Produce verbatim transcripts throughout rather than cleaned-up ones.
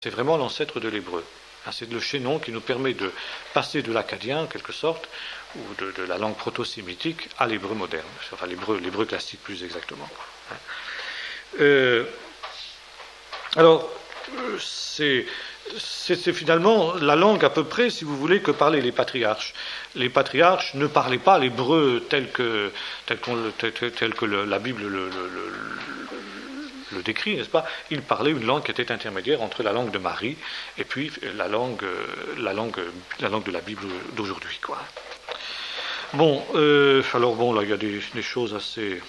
C'est vraiment l'ancêtre de l'hébreu. C'est le chaînon qui nous permet de passer de l'akkadien, en quelque sorte, ou de, de la langue proto-sémitique, à l'hébreu moderne, enfin l'hébreu, l'hébreu classique plus exactement. Euh, alors, c'est, c'est, c'est finalement la langue à peu près, si vous voulez, que parlaient les patriarches. Les patriarches ne parlaient pas l'hébreu tel que, tel, qu'on, tel, tel que le, la Bible le, le, le le décrit, n'est-ce pas? Il parlait une langue qui était intermédiaire entre la langue de Marie et puis la langue, la langue, la langue de la Bible d'aujourd'hui, quoi. Bon, euh, alors bon, là, il y a des, des choses assez...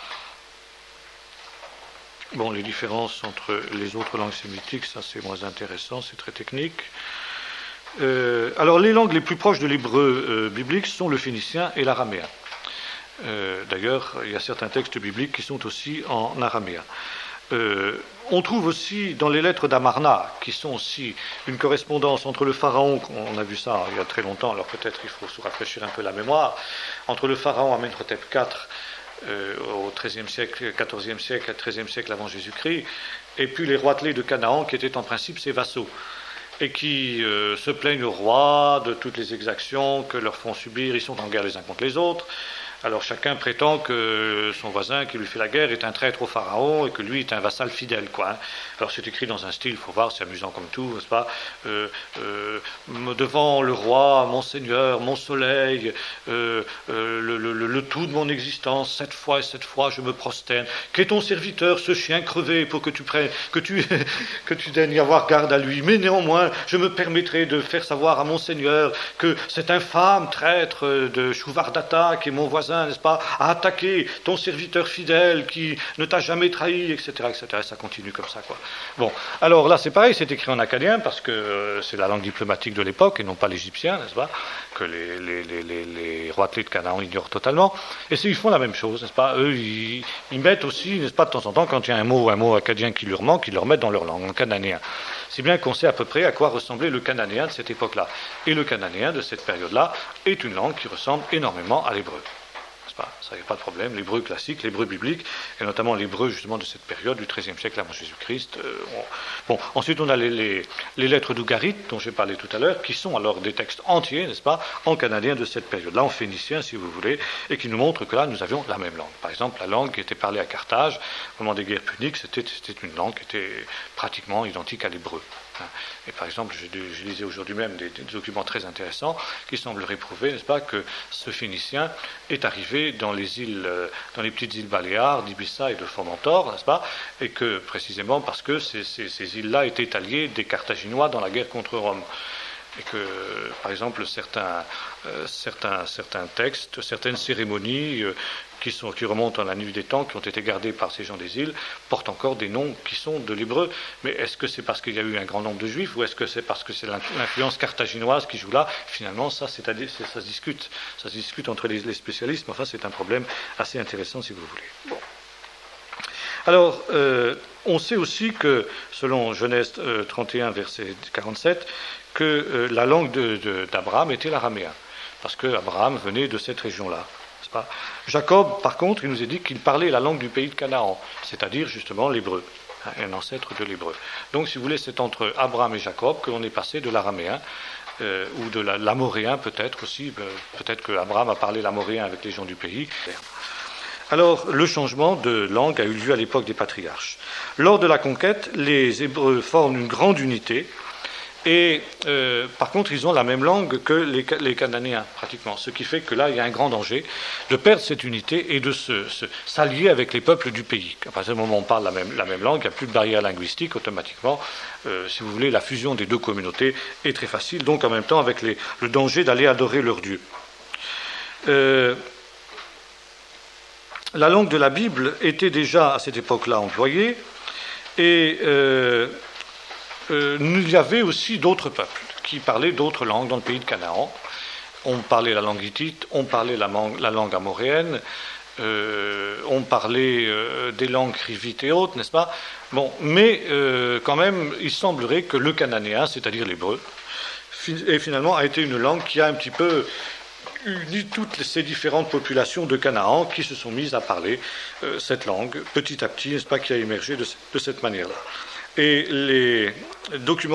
Bon, les différences entre les autres langues sémitiques, ça c'est moins intéressant, c'est très technique. Euh, alors, les langues les plus proches de l'hébreu euh, biblique sont le phénicien et l'araméen. Euh, d'ailleurs, il y a certains textes bibliques qui sont aussi en araméen. Euh, on trouve aussi dans les lettres d'Amarna, qui sont aussi une correspondance entre le pharaon, on a vu ça il y a très longtemps, alors peut-être il faut se rafraîchir un peu la mémoire, entre le pharaon Amenhotep quatre euh, au treizième siècle, quatorzième siècle, treizième siècle avant Jésus-Christ, et puis les roitelets de Canaan, qui étaient en principe ses vassaux, et qui euh, se plaignent au roi de toutes les exactions que leur font subir, ils sont en guerre les uns contre les autres. Alors chacun prétend que son voisin qui lui fait la guerre est un traître au pharaon et que lui est un vassal fidèle, quoi. Hein. Alors c'est écrit dans un style, il faut voir, c'est amusant comme tout, n'est-ce pas euh, euh, devant le roi, mon seigneur, mon soleil, euh, euh, le, le, le, le tout de mon existence, sept fois et sept fois je me prosterne. Qu'est ton serviteur, ce chien crevé, pour que tu prennes, que tu, que tu daignes y avoir garde à lui. Mais néanmoins, je me permettrai de faire savoir à mon seigneur que cet infâme traître de Shuvardata, qui est mon voisin, n'est-ce pas, a attaqué ton serviteur fidèle qui ne t'a jamais trahi, et cetera, et cetera. Ça continue comme ça, quoi. Bon, alors là, c'est pareil, c'est écrit en akkadien parce que euh, c'est la langue diplomatique de l'époque et non pas l'égyptien, n'est-ce pas, que les, les, les, les, les roitelets de Canaan ignorent totalement. Et c'est, ils font la même chose, n'est-ce pas. Eux, ils, ils mettent aussi, n'est-ce pas, de temps en temps, quand il y a un mot, un mot akkadien qui leur manque, ils le remettent dans leur langue, en cananéen. Si bien qu'on sait à peu près à quoi ressemblait le cananéen de cette époque-là. Et le cananéen de cette période-là est une langue qui ressemble énormément à l'hébreu. Ça, il n'y a pas de problème. L'hébreu classique, l'hébreu biblique, et notamment l'hébreu justement de cette période du treizième siècle avant Jésus-Christ. Euh, on... Bon, ensuite on a les, les, les lettres d'Ougarit, dont j'ai parlé tout à l'heure, qui sont alors des textes entiers, n'est-ce pas, en canadien de cette période-là, en phénicien si vous voulez, et qui nous montrent que là nous avions la même langue. Par exemple, la langue qui était parlée à Carthage au moment des guerres puniques, c'était, c'était une langue qui était pratiquement identique à l'hébreu. Et par exemple, je, je lisais aujourd'hui même des, des documents très intéressants qui sembleraient prouver, n'est-ce pas, que ce phénicien est arrivé dans les îles, dans les petites îles Baléares, d'Ibiza et de Formentor, n'est-ce pas, et que précisément parce que ces, ces, ces îles-là étaient alliées des Carthaginois dans la guerre contre Rome. Et que, par exemple, certains, euh, certains, certains textes, certaines cérémonies euh, qui, sont, qui remontent à la nuit des temps, qui ont été gardées par ces gens des îles, portent encore des noms qui sont de l'hébreu. Mais est-ce que c'est parce qu'il y a eu un grand nombre de juifs, ou est-ce que c'est parce que c'est l'influence carthaginoise qui joue là? Finalement, ça, c'est à, c'est, ça se discute. Ça se discute entre les, les spécialistes, mais enfin, c'est un problème assez intéressant, si vous voulez. Bon. Alors, euh, on sait aussi que, selon Genèse euh, trente et un, verset quarante-sept, que euh, la langue de, de, d'Abraham était l'araméen, parce qu'Abraham venait de cette région-là. N'est-ce pas? Jacob, par contre, il nous a dit qu'il parlait la langue du pays de Canaan, c'est-à-dire justement l'hébreu, hein, un ancêtre de l'hébreu. Donc, si vous voulez, c'est entre Abraham et Jacob que l'on est passé de l'araméen, euh, ou de la, l'amoréen peut-être aussi, peut-être qu'Abraham a parlé l'amoréen avec les gens du pays. Alors, le changement de langue a eu lieu à l'époque des patriarches. Lors de la conquête, les Hébreux forment une grande unité, et euh, par contre, ils ont la même langue que les, les Cananéens, pratiquement. Ce qui fait que là, il y a un grand danger de perdre cette unité et de se, se, s'allier avec les peuples du pays. À partir du moment où on parle la même, la même langue, il n'y a plus de barrière linguistique, automatiquement, euh, si vous voulez, la fusion des deux communautés est très facile, donc en même temps avec les, le danger d'aller adorer leur Dieu. Euh, la langue de la Bible était déjà à cette époque-là employée, et... Euh, Euh, il y avait aussi d'autres peuples qui parlaient d'autres langues dans le pays de Canaan. On parlait la langue hittite, on parlait la, man- la langue amoréenne, euh, on parlait euh, des langues rivites et autres, n'est-ce pas? Bon, mais euh, quand même, il semblerait que le cananéen, c'est-à-dire l'hébreu, fi- et finalement a été une langue qui a un petit peu uni toutes ces différentes populations de Canaan qui se sont mises à parler euh, cette langue, petit à petit, n'est-ce pas, qui a émergé de, de cette manière-là. Et les documents